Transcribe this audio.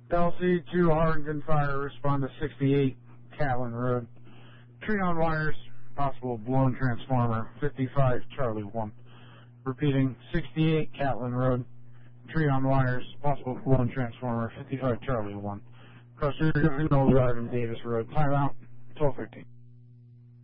LC2 Harrington Fire, respond to 68 Catlin Road. Tree on wires, possible blown transformer, 55 Charlie 1. Repeating, 68 Catlin Road. Tree on wires, possible blown transformer, 55 Charlie 1. Cross River Drive and Davis Road. Timeout, 12:13.